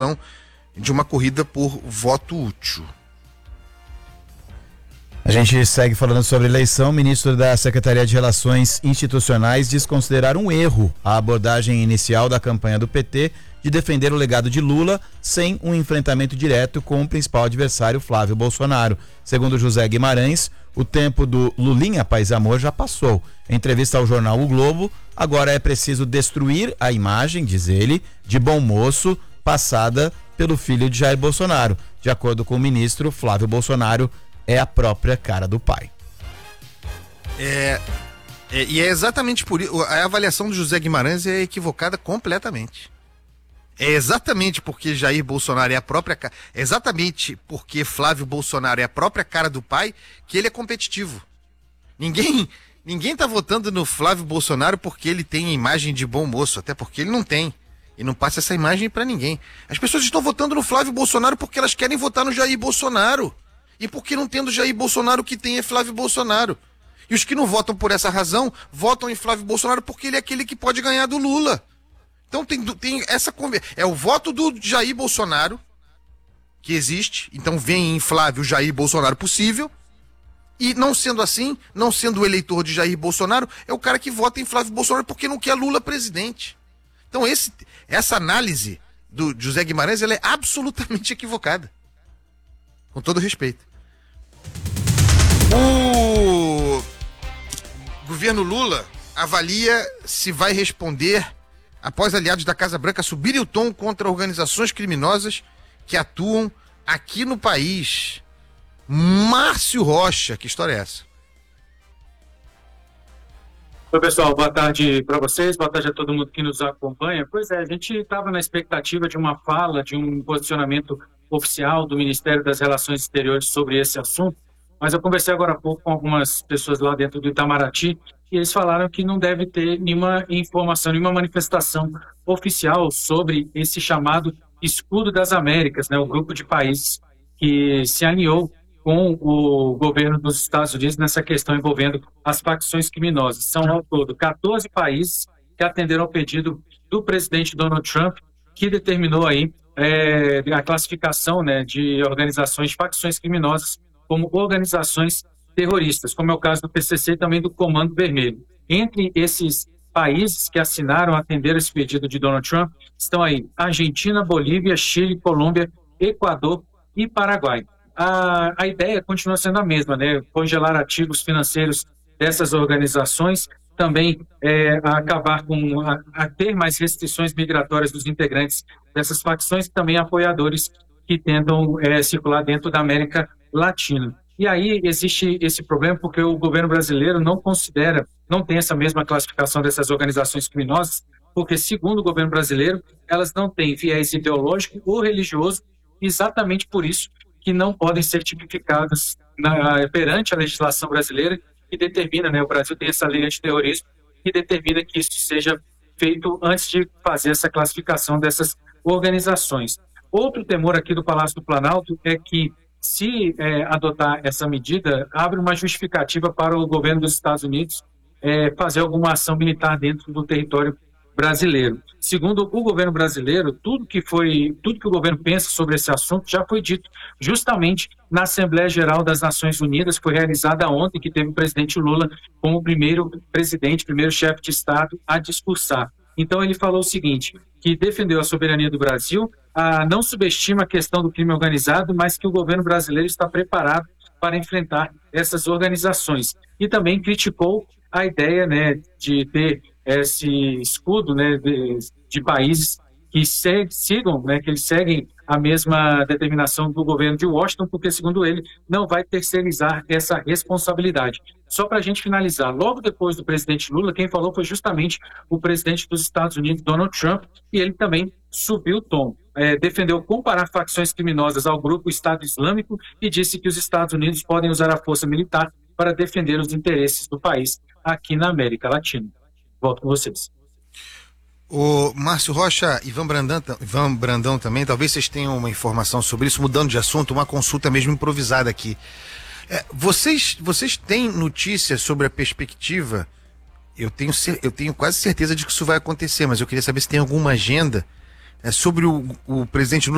questão de uma corrida por voto útil. A gente segue falando sobre eleição. O ministro da Secretaria de Relações Institucionais diz considerar um erro a abordagem inicial da campanha do PT de defender o legado de Lula sem um enfrentamento direto com o principal adversário, Flávio Bolsonaro. Segundo José Guimarães, o tempo do Lulinha Paz e Amor já passou. Em entrevista ao jornal O Globo, agora é preciso destruir a imagem, diz ele, de bom moço passada pelo filho de Jair Bolsonaro. De acordo com o ministro, Flávio Bolsonaro é a própria cara do pai. E é exatamente por isso, a avaliação do José Guimarães é equivocada completamente. É exatamente porque Jair Bolsonaro é a própria cara, exatamente porque Flávio Bolsonaro é a própria cara do pai, que ele é competitivo. Ninguém tá votando no Flávio Bolsonaro porque ele tem a imagem de bom moço, até porque ele não tem. E não passa essa imagem pra ninguém. As pessoas estão votando no Flávio Bolsonaro porque elas querem votar no Jair Bolsonaro. E porque não tendo Jair Bolsonaro, o que tem é Flávio Bolsonaro. E os que não votam por essa razão, votam em Flávio Bolsonaro porque ele é aquele que pode ganhar do Lula. Então tem essa conversa. É o voto do Jair Bolsonaro que existe. Então vem em Flávio Jair Bolsonaro possível. E não sendo assim, não sendo o eleitor de Jair Bolsonaro, é o cara que vota em Flávio Bolsonaro porque não quer Lula presidente. Então essa análise do José Guimarães, ela é absolutamente equivocada. Com todo respeito. O governo Lula avalia se vai responder após aliados da Casa Branca subirem o tom contra organizações criminosas que atuam aqui no país. Márcio Rocha, que história é essa? Oi, pessoal, boa tarde para vocês, boa tarde a todo mundo que nos acompanha. Pois é, a gente estava na expectativa de uma fala, de um posicionamento oficial do Ministério das Relações Exteriores sobre esse assunto, mas eu conversei agora há pouco com algumas pessoas lá dentro do Itamaraty e eles falaram que não deve ter nenhuma informação, nenhuma manifestação oficial sobre esse chamado Escudo das Américas, né, o grupo de países que se alinhou com o governo dos Estados Unidos nessa questão envolvendo as facções criminosas. São, ao todo, 14 países que atenderam ao pedido do presidente Donald Trump, que determinou aí a classificação, né, de organizações, facções criminosas, como organizações terroristas, como é o caso do PCC e também do Comando Vermelho. Entre esses países que assinaram atender esse pedido de Donald Trump estão aí Argentina, Bolívia, Chile, Colômbia, Equador e Paraguai. A ideia continua sendo a mesma, né? Congelar ativos financeiros dessas organizações, também acabar com a ter mais restrições migratórias dos integrantes dessas facções e também apoiadores que tentam circular dentro da América Latina. E aí existe esse problema porque o governo brasileiro não considera, não tem essa mesma classificação dessas organizações criminosas, porque, segundo o governo brasileiro, elas não têm viés ideológico ou religioso, exatamente por isso que não podem ser tipificadas perante a legislação brasileira, que determina, né, o Brasil tem essa lei antiterrorismo, que determina que isso seja feito antes de fazer essa classificação dessas organizações. Outro temor aqui do Palácio do Planalto é que, se adotar essa medida, abre uma justificativa para o governo dos Estados Unidos fazer alguma ação militar dentro do território brasileiro. Segundo o governo brasileiro, tudo que o governo pensa sobre esse assunto já foi dito justamente na Assembleia Geral das Nações Unidas, que foi realizada ontem, que teve o presidente Lula como primeiro presidente, primeiro chefe de Estado a discursar. Então ele falou o seguinte, que defendeu a soberania do Brasil, não subestima a questão do crime organizado, mas que o governo brasileiro está preparado para enfrentar essas organizações. E também criticou a ideia, né, de ter esse escudo, né, de países que sigam, né, que eles seguem a mesma determinação do governo de Washington, porque, segundo ele, não vai terceirizar essa responsabilidade. Só para a gente finalizar, logo depois do presidente Lula, quem falou foi justamente o presidente dos Estados Unidos, Donald Trump, e ele também subiu o tom. Defendeu comparar facções criminosas ao grupo Estado Islâmico e disse que os Estados Unidos podem usar a força militar para defender os interesses do país aqui na América Latina. Volto com vocês. O Márcio Rocha, Ivan Brandão também, talvez vocês tenham uma informação sobre isso, mudando de assunto, uma consulta mesmo improvisada aqui. Vocês têm notícias sobre a perspectiva? Eu tenho quase certeza de que isso vai acontecer, mas eu queria saber se tem alguma agenda sobre o presidente Lula